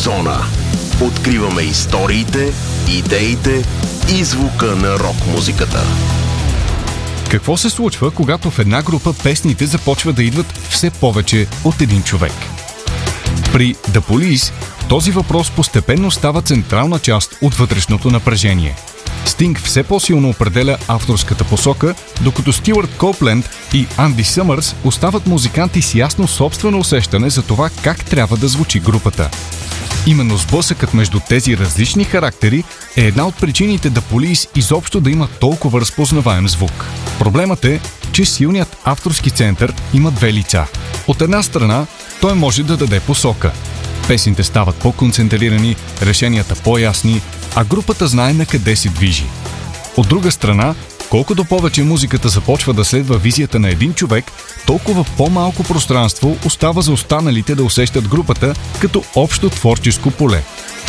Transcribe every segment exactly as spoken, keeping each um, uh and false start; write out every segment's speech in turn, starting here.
Зона. Откриваме историите, идеите и звука на рок-музиката. Какво се случва, когато в една група песните започват да идват все повече от един човек? При The Police този въпрос постепенно става централна част от вътрешното напрежение. Стинг все по-силно определя авторската посока, докато Стюарт Коупленд и Анди Съмърс остават музиканти с ясно собствено усещане за това как трябва да звучи групата. Именно сблъсъкът между тези различни характери е една от причините The Police изобщо да има толкова разпознаваем звук. Проблемът е, че силният авторски център има две лица. От една страна, той може да даде посока. Песните стават по-концентрирани, решенията по-ясни, а групата знае на къде се движи. От друга страна, колкото повече музиката започва да следва визията на един човек, толкова по-малко пространство остава за останалите да усещат групата като общо творческо поле.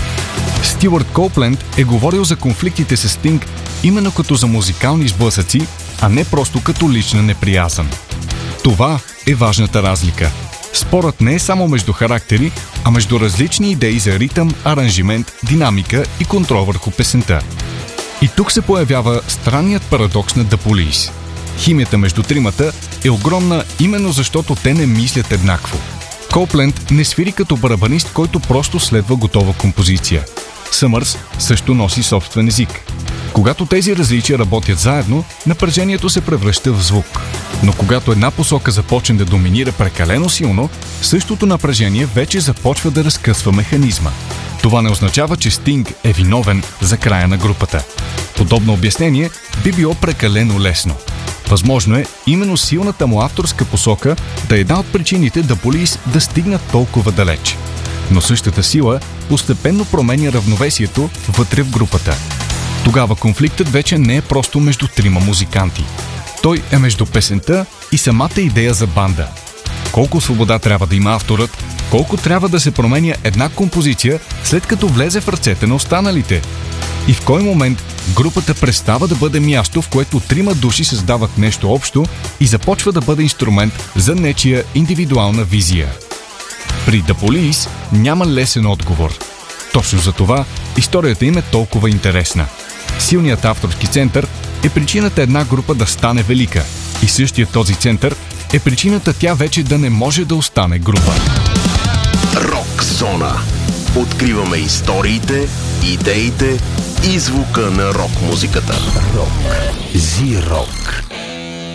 Стюарт Коупленд е говорил за конфликтите с Стинг именно като за музикални сблъсъци, а не просто като лична неприязън. Това е важната разлика. Спорът не е само между характери, а между различни идеи за ритъм, аранжимент, динамика и контрол върху песента. И тук се появява странният парадокс на The Police. Химията между тримата е огромна именно защото те не мислят еднакво. Коупленд не свири като барабанист, който просто следва готова композиция. Съмърс също носи собствен език. Когато тези различия работят заедно, напрежението се превръща в звук. Но когато една посока започне да доминира прекалено силно, същото напрежение вече започва да разкъсва механизма. Това не означава, че Стинг е виновен за края на групата. Подобно обяснение би било прекалено лесно. Възможно е именно силната му авторска посока да е една от причините The Police да стигнат толкова далеч. Но същата сила постепенно променя равновесието вътре в групата. Тогава конфликтът вече не е просто между трима музиканти. Той е между песента и самата идея за банда. Колко свобода трябва да има авторът, колко трябва да се променя една композиция, след като влезе в ръцете на останалите. И в кой момент групата престава да бъде място, в което трима души създават нещо общо и започва да бъде инструмент за нечия индивидуална визия. При The Police няма лесен отговор. Точно за това историята им е толкова интересна. Силният авторски център е причината една група да стане велика и същия този център е причината тя вече да не може да остане група. Рок зона. Откриваме историите, идеите и звука на рок-музиката. Рок. Зи-рок.